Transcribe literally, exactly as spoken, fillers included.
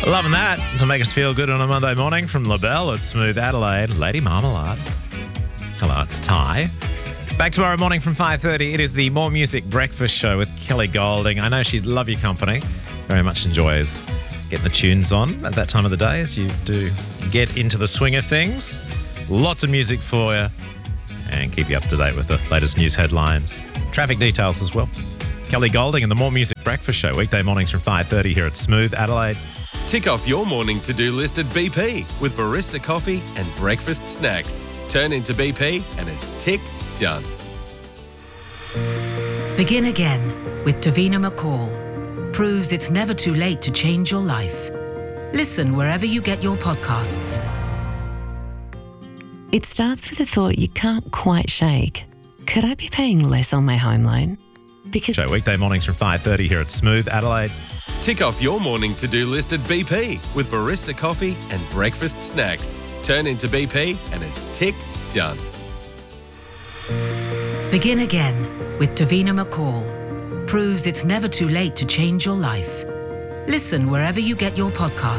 Loving that to make us feel good on a Monday morning from LaBelle at Smooth Adelaide, Lady Marmalade. Hello, it's Ty. Back tomorrow morning from five thirty. It is the More Music Breakfast Show with Kelly Golding. I know she'd love your company. Very much enjoys getting the tunes on at that time of the day as you do get into the swing of things. Lots of music for you and keep you up to date with the latest news headlines. Traffic details as well. Kelly Golding and the More Music Breakfast Show, weekday mornings from five thirty here at Smooth Adelaide. Tick off your morning to-do list at B P with barista coffee and breakfast snacks. Turn into B P and it's tick done. Begin again with Davina McCall. Proves it's never too late to change your life. Listen wherever you get your podcasts. It starts with a thought you can't quite shake. Could I be paying less on my home loan? Because Show weekday mornings from five thirty here at Smooth Adelaide. Tick off your morning to-do list at B P with barista coffee and breakfast snacks. Turn into B P and it's tick done. Begin again with Davina McCall. Proves it's never too late to change your life. Listen wherever you get your podcasts.